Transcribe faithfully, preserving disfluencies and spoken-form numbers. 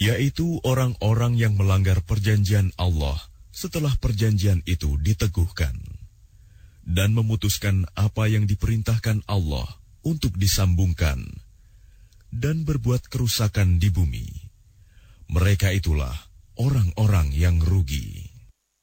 yaitu orang-orang yang melanggar perjanjian Allah setelah perjanjian itu diteguhkan, dan memutuskan apa yang diperintahkan Allah untuk disambungkan, dan berbuat kerusakan di bumi. Mereka itulah orang-orang yang rugi.